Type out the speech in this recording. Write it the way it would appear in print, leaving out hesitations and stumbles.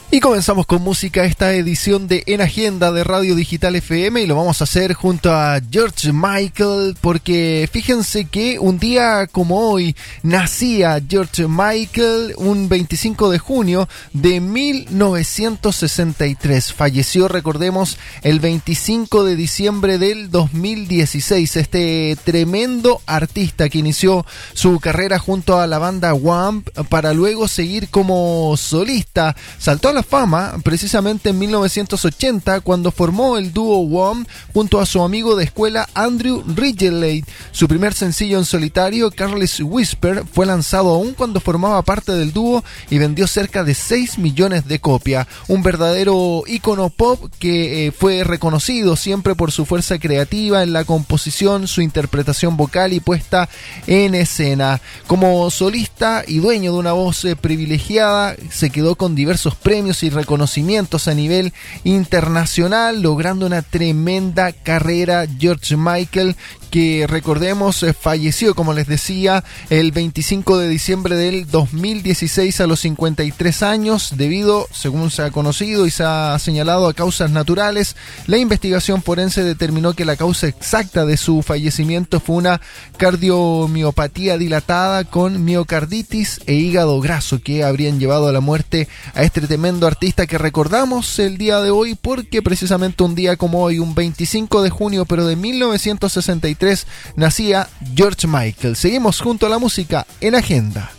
Y comenzamos con música esta edición de En Agenda de Radio Digital FM y lo vamos a hacer junto a George Michael porque fíjense que un día como hoy nacía George Michael un 25 de junio de 1963. Falleció, recordemos, el 25 de diciembre del 2016. Este tremendo artista que inició su carrera junto a la banda Wham para luego seguir como solista. Saltó a la fama precisamente en 1980 cuando formó el dúo Wham junto a su amigo de escuela Andrew Ridgeley. Su primer sencillo en solitario, Careless Whisper, fue lanzado aún cuando formaba parte del dúo y vendió cerca de 6 millones de copias. Un verdadero ícono pop que fue reconocido siempre por su fuerza creativa en la composición, su interpretación vocal y puesta en escena. Como solista y dueño de una voz privilegiada, se quedó con diversos premios y reconocimientos a nivel internacional, logrando una tremenda carrera. George Michael, que recordemos falleció, como les decía, el 25 de diciembre del 2016 a los 53 años debido, según se ha conocido y se ha señalado, a causas naturales. La investigación forense determinó que la causa exacta de su fallecimiento fue una cardiomiopatía dilatada con miocarditis e hígado graso que habrían llevado a la muerte a este tremendo artista que recordamos el día de hoy porque precisamente un día como hoy, un 25 de junio pero de 1963, nacía George Michael. Seguimos junto a la música en Agenda.